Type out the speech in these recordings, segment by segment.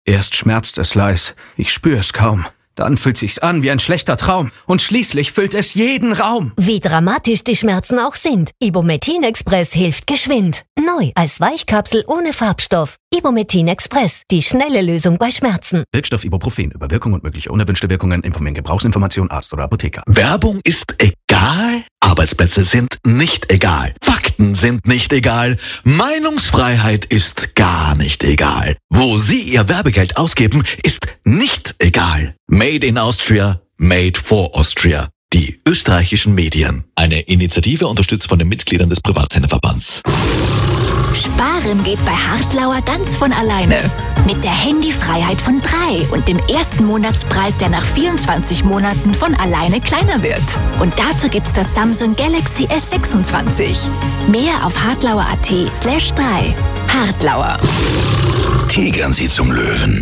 Erst schmerzt es leis, ich spür es kaum. Dann fühlt sich's an wie ein schlechter Traum. Und schließlich füllt es jeden Raum. Wie dramatisch die Schmerzen auch sind, Ibumetin Express hilft geschwind. Neu als Weichkapsel ohne Farbstoff. Ibumetin Express, die schnelle Lösung bei Schmerzen. Wirkstoff Ibuprofen. Über Wirkung und mögliche unerwünschte Wirkungen informieren Gebrauchsinformation Arzt oder Apotheker. Werbung ist egal? Arbeitsplätze sind nicht egal. Fakten sind nicht egal. Meinungsfreiheit ist gar nicht egal. Wo Sie Ihr Werbegeld ausgeben, ist nicht egal. Made in Austria, made for Austria. Die österreichischen Medien. Eine Initiative unterstützt von den Mitgliedern des Privatsenderverbands. Sparen geht bei Hartlauer ganz von alleine. Mit der Handyfreiheit von 3 und dem ersten Monatspreis, der nach 24 Monaten von alleine kleiner wird. Und dazu gibt's das Samsung Galaxy S26. Mehr auf hartlauer.at/3. Hartlauer. Tigern Sie zum Löwen.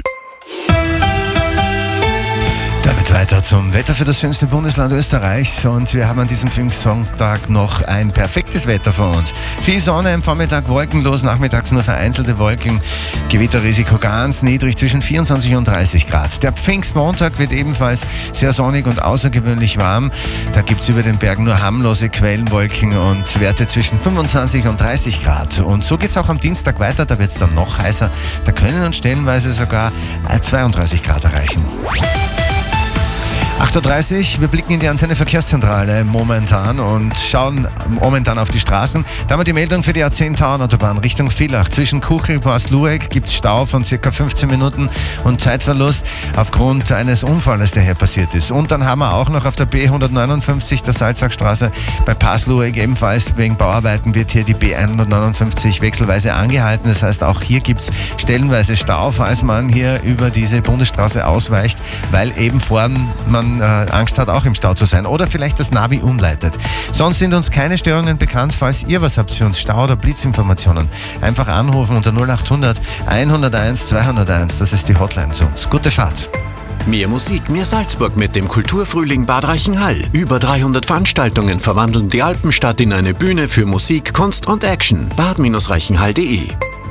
Damit weiter zum Wetter für das schönste Bundesland Österreichs, und wir haben an diesem Pfingstsonntag noch ein perfektes Wetter vor uns. Viel Sonne, am Vormittag wolkenlos, nachmittags nur vereinzelte Wolken, Gewitterrisiko ganz niedrig, zwischen 24 und 30 Grad. Der Pfingstmontag wird ebenfalls sehr sonnig und außergewöhnlich warm. Da gibt es über den Bergen nur harmlose Quellenwolken und Werte zwischen 25 und 30 Grad. Und so geht es auch am Dienstag weiter, da wird es dann noch heißer. Da können uns stellenweise sogar 32 Grad erreichen. 8.30 Uhr, wir blicken in die Antenne Verkehrszentrale momentan und schauen momentan auf die Straßen. Da haben wir die Meldung für die A10 Tauernautobahn Richtung Villach. Zwischen Kuchel und Paslueg gibt es Stau von ca. 15 Minuten und Zeitverlust aufgrund eines Unfalls, der hier passiert ist. Und dann haben wir auch noch auf der B159 der Salzachstraße bei Paslueg ebenfalls wegen Bauarbeiten wird hier die B159 wechselweise angehalten. Das heißt, auch hier gibt es stellenweise Stau, falls man hier über diese Bundesstraße ausweicht, weil eben vorn man Angst hat, auch im Stau zu sein oder vielleicht das Navi umleitet. Sonst sind uns keine Störungen bekannt. Falls ihr was habt für uns, Stau- oder Blitzinformationen, einfach anrufen unter 0800 101 201. Das ist die Hotline zu uns. Gute Fahrt. Mehr Musik, mehr Salzburg mit dem Kulturfrühling Bad Reichenhall. Über 300 Veranstaltungen verwandeln die Alpenstadt in eine Bühne für Musik, Kunst und Action. bad-reichenhall.de.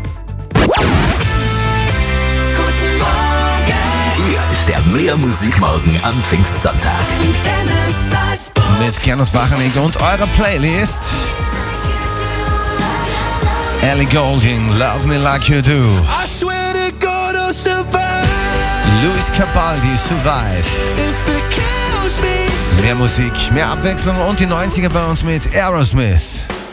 Der Mehr Musikmorgen am Pfingstsonntag. Mit Gernot Bacharnik und eurer Playlist. Ellie Goulding, Love Me Like You Do. Luis Capaldi, Survive. Mehr Musik, mehr Abwechslung und die 90er bei uns mit Aerosmith.